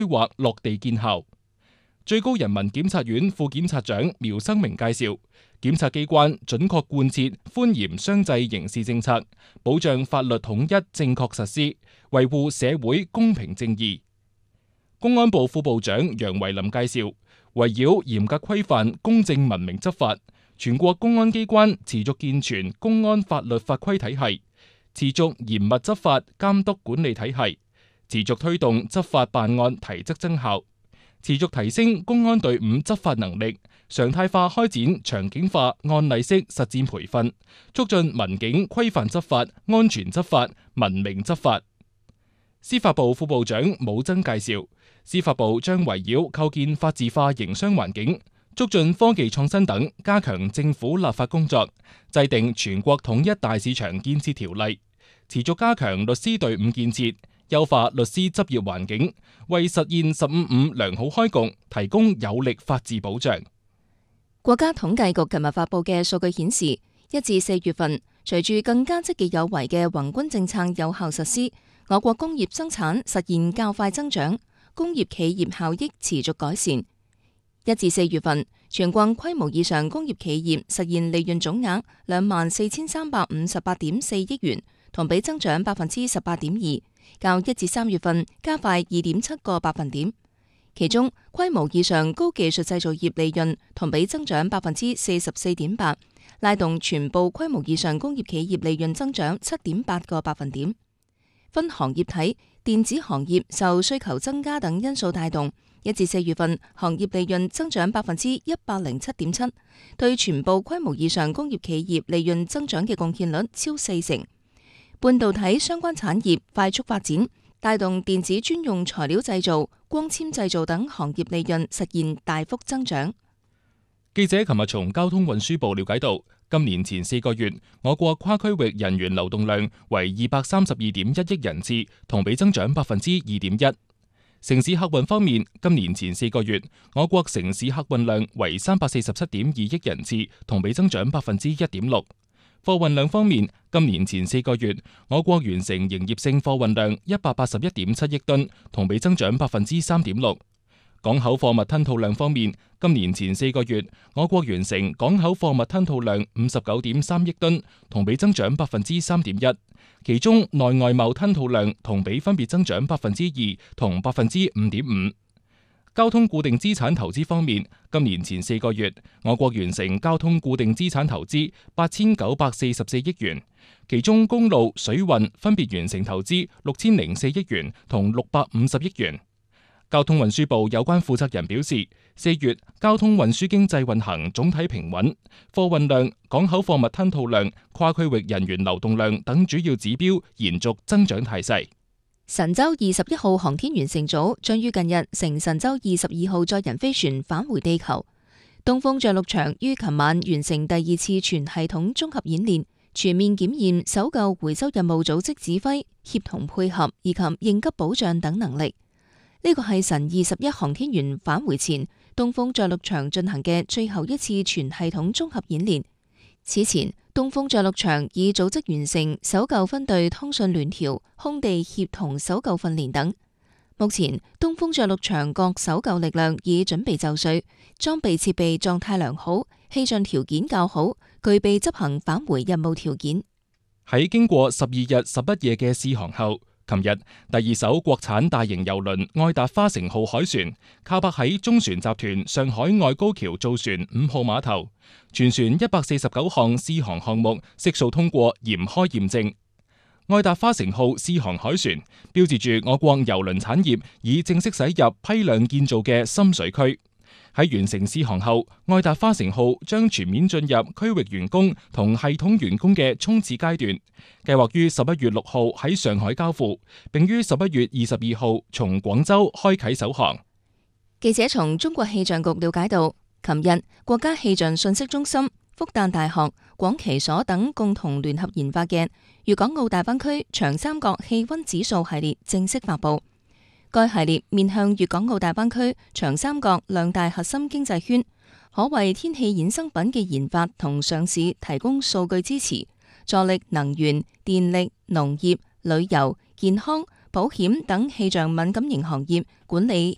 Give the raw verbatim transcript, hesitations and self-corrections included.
劃落地見效。最高人民檢察院副檢察長苗生明介紹，檢察機關準確貫徹寬嚴相濟刑事政策，保障法律統一正確實施，維護社會公平正義。公安部副部長楊維林介紹，圍繞嚴格規範公正文明執法，全國公安機關持續健全公安法律法規體系，持續嚴密執法監督管理體系，持續推動執法辦案提質增效，持續提升公安隊伍執法能力，常態化開展場景化案例式實戰培訓，促進民警規範執法、安全執法、文明執法。司法部副部長武增介紹，司法部將圍繞構建法治化營商環境，促進科技創新等，加強政府立法工作，制定全國統一大市場建設條例，持續加強律師隊伍建設，優化律師執業環境，為實現十五五良好開局提供有力法治保障。 國家統計局琴日發布嘅數據顯示，一至四月份，隨住更加積極有為嘅宏觀政策有效實施，我國工業生產實現較快增長，工業企業效益持續改善。一至四月份，全國規模以上工業企業實現利潤總額兩萬四千三百五十八點四億元，同比增長百分之十八點二，較一至三月份加快二點七個百分點。其中，規模以上高技術製造業利潤同比增長百分之四十四點八，拉動全部規模以上工業企業利潤增長七點八個百分點。分行業睇，電子行業受需求增加等因素帶動，一至四月份行業利潤增長百分之一百零七點七，對全部規模以上工業企業利潤增長嘅貢獻率超四成。半導體相關產業快速發展，帶動電子專用材料製造、光纖製造等行業利潤實現大幅增長。 記者琴日從交通運輸部了解到，今年前四個月，我國跨區域人員流動量為二百三十二點一億人次，同比增長百分之二點一。城市客運方面，今年前四個月，我國城市客運量為三百四十七點二億人次，同比增長百分之一點六。貨運量方面，今年前四個月，我國完成營業性貨運量一百八十一點七億噸，同比增長百分之三點六。港口貨物吞吐量方面，今年前四個月，我國完成港口貨物吞吐量五十九點三億噸，同比增長百分之三點一。其中內外貿吞吐量同比分別增長百分之二同百分之五點五。交通固定資產投資方面，今年前四個月，我國完成交通固定資產投資八千九百四十四億元，其中公路、水運分別完成投資六千零四億元同六百五十億元。交通運輸部有關負責人表示，四月交通運輸經濟運行總體平穩，貨運量、港口貨物吞吐量、跨區域人員流動量等主要指標延續增長態勢。 神舟二十一號航天員乘組將於近日乘神舟二十二號載人飛船返回地球。東風着陸場於琴晚完成第二次全系統綜合演練，全面檢驗搜救回收任務組織指揮、協同配合以及應急保障等能力。呢個係神二十一航天員返回前，東風着陸場進行嘅最後一次全系統綜合演練。此前，東風着陸場已組織完成搜救分隊通訊聯調、空地協同搜救訓練等。目前，東風着陸場各搜救力量已準備就緒，裝備設備狀態良好，氣象條件較好，具備執行返回任務條件。 喺經過十二日十一夜嘅試航後，琴日，第二艘國產大型郵輪愛達花城號海船靠泊喺中船集團上海外高橋造船五號碼頭，全船一百四十九項試航項目悉數通過嚴開驗證。愛達花城號試航海船標誌住我國郵輪產業已正式駛入批量建造嘅深水區。喺完成試航後，愛達花城號將全面進入區域完工同系統完工嘅衝刺階段，計劃於十一月六號喺上海交付，並於十一月二十二號從廣州開啟首航。 記者從中國氣象局了解到，琴日國家氣象信息中心、復旦大學、廣期所等共同聯合研發嘅粵港澳大灣區長三角氣溫指數系列正式發布。該系列面向粵港澳大灣區長三角兩大核心經濟圈，可為天氣衍生品嘅研發同上市提供數據支持，助力能源、電力、農業、旅遊、健康、保險等氣象敏感型行業管理